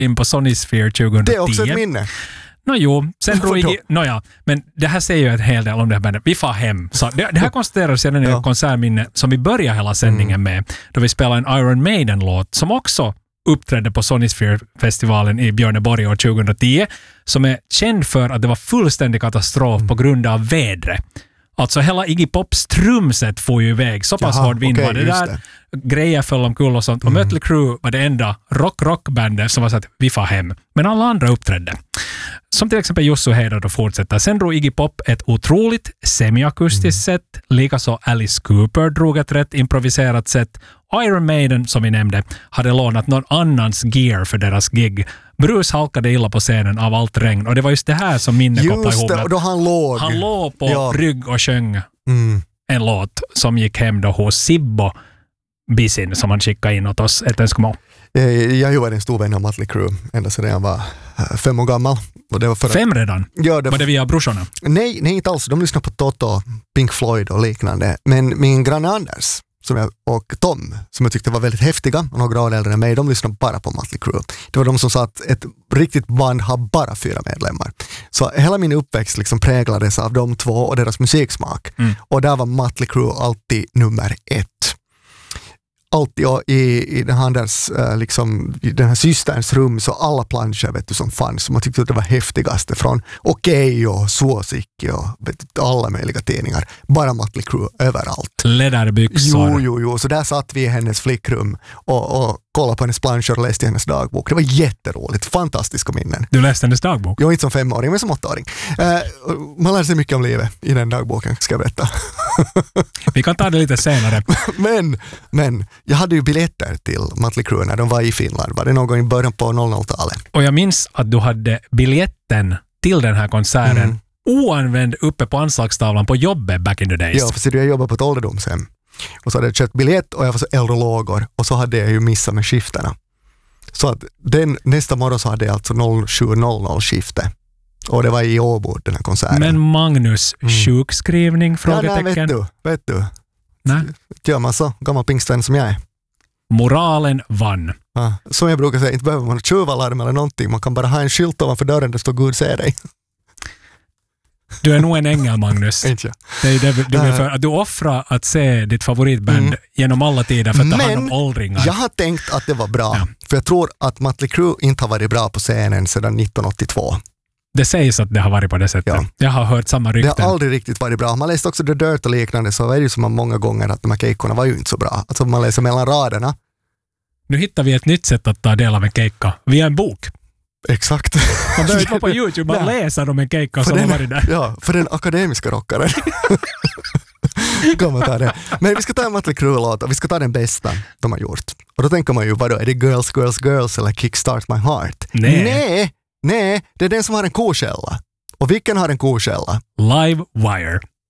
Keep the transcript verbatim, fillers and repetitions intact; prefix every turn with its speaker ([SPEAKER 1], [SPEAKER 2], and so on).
[SPEAKER 1] in på Sonisphere tjugohundratio.
[SPEAKER 2] Det är också ett minne.
[SPEAKER 1] No, jo, sen drog Iggy, no, ja, men det här säger ju en hel del om det här bandet. Vi far hem. Så det, det här konstateras sedan i ja. konsertminne som vi börjar hela sändningen mm. med, då vi spelar en Iron Maiden-låt som också uppträdde på Sonisphere-festivalen i Björneborg år tjugohundratio, som är känd för att det var fullständig katastrof mm. på grund av vädret. Alltså hela Iggy Pops trumset får ju iväg. Så pass hård vind
[SPEAKER 2] okay,
[SPEAKER 1] var det där.
[SPEAKER 2] Det.
[SPEAKER 1] Grejer föll omkull och sånt. Och
[SPEAKER 2] Mm.
[SPEAKER 1] Mötley Crüe var det enda rock-rock-bandet som var så att vi far hem. Men alla andra uppträdde. Som till exempel Jussi Heider och fortsätter. Sen drog Iggy Pop ett otroligt semiakustiskt mm. sätt. Likaså Alice Cooper drog ett rätt improviserat sätt. Iron Maiden, som vi nämnde, hade lånat någon annans gear för deras gig. Bruce halkade illa på scenen av allt regn. Och det var just det här som minne kopplade ihop.
[SPEAKER 2] Just det, och då han låg.
[SPEAKER 1] Han låg på
[SPEAKER 2] ja.
[SPEAKER 1] rygg och sjöng
[SPEAKER 2] mm.
[SPEAKER 1] en låt som gick hem då hos Sibbo Bisin som han skickade in åt oss ett önskemål.
[SPEAKER 2] Jag var en stor vän av Mötley Crüe ända sedan jag var fem år gammal. Och det var för
[SPEAKER 1] fem redan?
[SPEAKER 2] Ja, det
[SPEAKER 1] var det via brorsorna?
[SPEAKER 2] Nej, nej, inte alls. De lyssnade på Toto, Pink Floyd och liknande. Men min granne Anders som jag, och Tom, som jag tyckte var väldigt häftiga och några år äldre än mig, de lyssnade bara på Mötley Crüe. Det var de som sa att ett riktigt band har bara fyra medlemmar. Så hela min uppväxt liksom präglades av de två och deras musiksmak. Mm. Och där var Mötley Crüe alltid nummer ett. Alltid i, i den här, där, liksom, i den här systerns rum så alla planscher vet du, som fanns. Så man tyckte att det var häftigaste från Okej och Suosikki och vet du, alla möjliga tidningar. Bara Mötley Crüe överallt.
[SPEAKER 1] Läderbyxor.
[SPEAKER 2] Jo, jo, jo. Så där satt vi i hennes flickrum och, och kollade på hennes planscher och läste hennes dagbok. Det var jätteroligt. Fantastiska minnen.
[SPEAKER 1] Du läste hennes dagbok?
[SPEAKER 2] Jag är inte som femåring, men som åttaåring. Uh, man lär sig mycket om livet i den dagboken, ska jag berätta.
[SPEAKER 1] Vi kan ta det lite senare.
[SPEAKER 2] men, men jag hade ju biljetter till Mötley Crüe när de var i Finland. Var det någon gång i början på noll noll-talet?
[SPEAKER 1] Och jag minns att du hade biljetten till den här konserten mm. oanvänd uppe på anslagstavlan på jobbet back in the days.
[SPEAKER 2] Ja, för jag jobbade på ett ålderdomshem. Och så hade jag köpt biljett och jag var så eldologor och så hade jag ju missat med skifterna. Så att den, nästa morgon så hade jag alltså noll sju noll noll skifte. Och det var i Åbo, den här konserten.
[SPEAKER 1] Men Magnus, mm. sjukskrivning? Frågetecken.
[SPEAKER 2] Ja, nej, vet du. Vet du.
[SPEAKER 1] Nej.
[SPEAKER 2] Gör man så, gammal pingstvän som jag är.
[SPEAKER 1] Moralen vann.
[SPEAKER 2] Ja, som jag brukar säga, inte behöver man tjuvalarm eller någonting. Man kan bara ha en skylt ovanför dörren där står Gud ser dig.
[SPEAKER 1] Du är nog en ängel, Magnus.
[SPEAKER 2] Inte
[SPEAKER 1] det är det du vill för att du offrar att se ditt favoritband mm. genom alla tider för att ta hand om åldringar.
[SPEAKER 2] Jag har tänkt att det var bra.
[SPEAKER 1] Ja.
[SPEAKER 2] För jag tror att Mötley Crüe inte har varit bra på scenen sedan nittonhundraåttiotvå.
[SPEAKER 1] Det sägs att det har varit på det sättet. Ja. Jag har hört samma rykten.
[SPEAKER 2] Det har aldrig riktigt varit bra. Man läste också The Dirt och liknande, så är det ju som många gånger att de här keikorna var ju inte så bra. Alltså man läser mellan raderna.
[SPEAKER 1] Nu hittar vi ett nytt sätt att ta del av en keikka via en bok.
[SPEAKER 2] Exakt.
[SPEAKER 1] Man behöver inte vara på YouTube, man läser om en keikka som
[SPEAKER 2] den,
[SPEAKER 1] har varit där.
[SPEAKER 2] Ja, för den akademiska rockaren. Kan man ta det. Men vi ska ta en Mötley Crüe-låt och vi ska ta den bästa de har gjort. Och då tänker man ju, vadå, är det Girls, Girls, Girls eller Kickstart My Heart?
[SPEAKER 1] Nej.
[SPEAKER 2] Nej, nej, det är den som har en kokälla. Och vilken har en kokälla?
[SPEAKER 1] Live Wire.